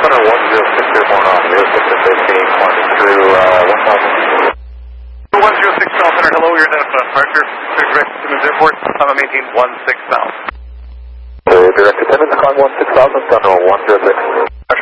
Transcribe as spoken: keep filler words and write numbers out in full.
Center one zero six airborne on zero six and fifteen, climbing through uh, one thousand. one zero six Call Center, hello, you're at uh, departure, direct to Simmons Airport, time of maintain one six thousand. So direct attendance, climb one six thousand, Center one zero six.